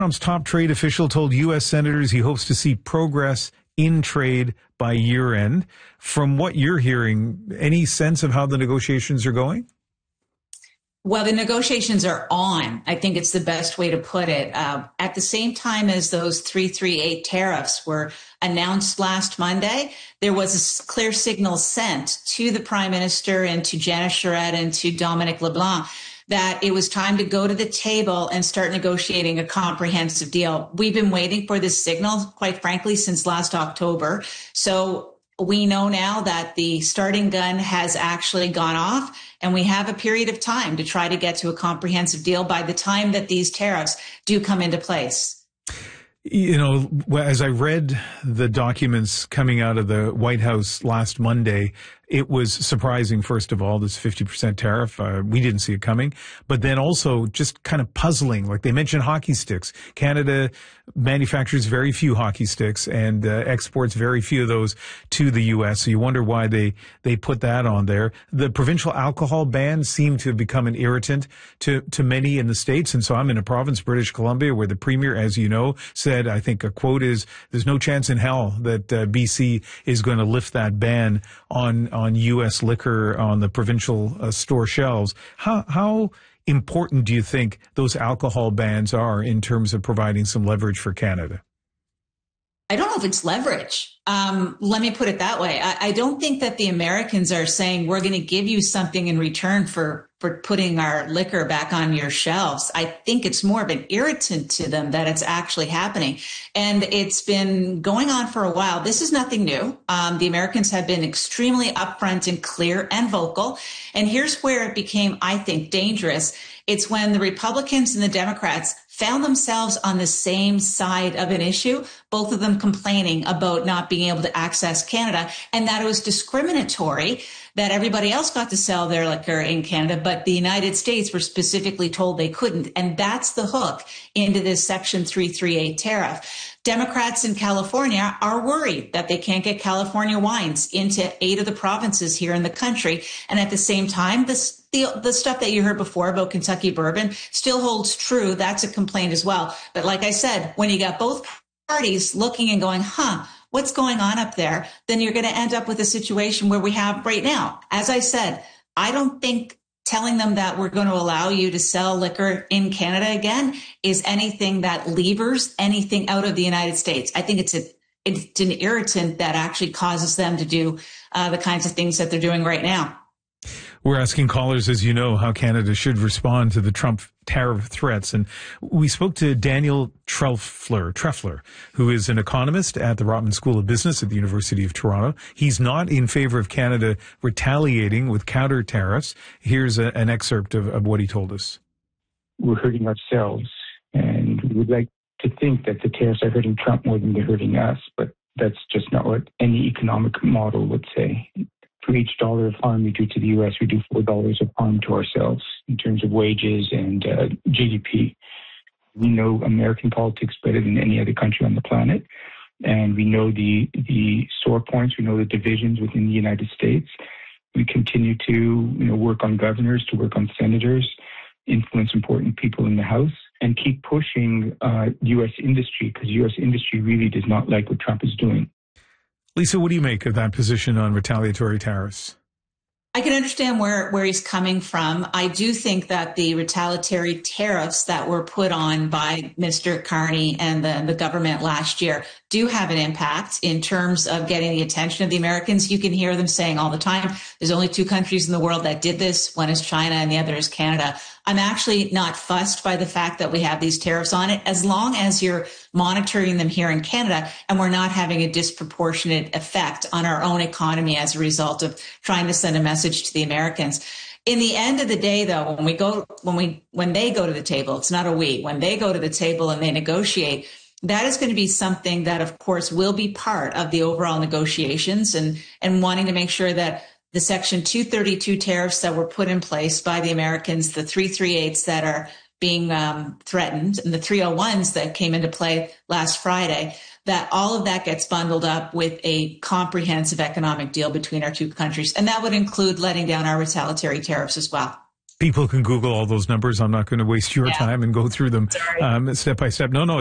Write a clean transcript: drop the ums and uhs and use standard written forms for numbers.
Trump's top trade official told U.S. senators he hopes to see progress in trade by year end. From what you're hearing, any sense of how the negotiations are going? Well, the negotiations are on. I think it's the best way to put it. At the same time as those 338 tariffs were announced last Monday, there was a clear signal sent to the Prime Minister and to Janice Charest and to Dominic LeBlanc that it was time to go to the table and start negotiating a comprehensive deal. We've been waiting for this signal, quite frankly, since last October. So we know now that the starting gun has actually gone off, and we have a period of time to try to get to a comprehensive deal by the time that these tariffs do come into place. You know, as I read the documents coming out of the White House last Monday, it was surprising, first of all, this 50% tariff. We didn't see it coming. But then also just kind of puzzling. Like they mentioned hockey sticks. Canada manufactures very few hockey sticks and exports very few of those to the U.S. So you wonder why they put that on there. The provincial alcohol ban seemed to have become an irritant to many in the States. And so I'm in a province, British Columbia, where the premier, as you know, said, I think a quote is, there's no chance in hell that BC is going to lift that ban on U.S. liquor on the provincial store shelves. How important do you think those alcohol bans are in terms of providing some leverage for Canada? I don't know if it's leverage. Let me put it that way. I don't think that the Americans are saying we're going to give you something in return for putting our liquor back on your shelves. I think it's more of an irritant to them that it's actually happening. And it's been going on for a while. This is nothing new. The Americans have been extremely upfront and clear and vocal. And here's where it became, I think, dangerous. It's when the Republicans and the Democrats found themselves on the same side of an issue, both of them complaining about not being able to access Canada and that it was discriminatory that everybody else got to sell their liquor in Canada, but the United States were specifically told they couldn't. And that's the hook into this Section 338 tariff. Democrats in California are worried that they can't get California wines into 8 of the provinces here in the country. And at the same time, the stuff that you heard before about Kentucky bourbon still holds true. That's a complaint as well. But like I said, when you got both parties looking and going, what's going on up there? Then you're going to end up with a situation where we have right now. As I said, I don't think telling them that we're going to allow you to sell liquor in Canada again is anything that levers anything out of the United States. I think it's an irritant that actually causes them to do the kinds of things that they're doing right now. We're asking callers, as you know, how Canada should respond to the Trump tariff threats. And we spoke to Daniel Trefler, who is an economist at the Rotman School of Business at the University of Toronto. He's not in favor of Canada retaliating with counter tariffs. Here's an excerpt of what he told us. We're hurting ourselves, and we would like to think that the tariffs are hurting Trump more than they're hurting us, but that's just not what any economic model would say. For each dollar of harm we do to the U.S., we do $4 of harm to ourselves in terms of wages and GDP. We know American politics better than any other country on the planet, and we know the sore points. We know the divisions within the United States. We continue to work on governors, to work on senators, influence important people in the House, and keep pushing U.S. industry, because U.S. industry really does not like what Trump is doing. Lisa, what do you make of that position on retaliatory tariffs? I can understand where he's coming from. I do think that the retaliatory tariffs that were put on by Mr. Carney and the government last year do have an impact in terms of getting the attention of the Americans. You can hear them saying all the time, there's only 2 countries in the world that did this. One is China and the other is Canada. I'm actually not fussed by the fact that we have these tariffs on it, as long as you're monitoring them here in Canada and we're not having a disproportionate effect on our own economy as a result of trying to send a message to the Americans. In the end of the day, though, when they go to the table, it's not a we, when they go to the table and they negotiate, that is going to be something that, of course, will be part of the overall negotiations and wanting to make sure that the Section 232 tariffs that were put in place by the Americans, the 338s that are being threatened, and the 301s that came into play last Friday, that all of that gets bundled up with a comprehensive economic deal between our 2 countries. And that would include letting down our retaliatory tariffs as well. People can Google all those numbers. I'm not going to waste your time and go through them step by step. No,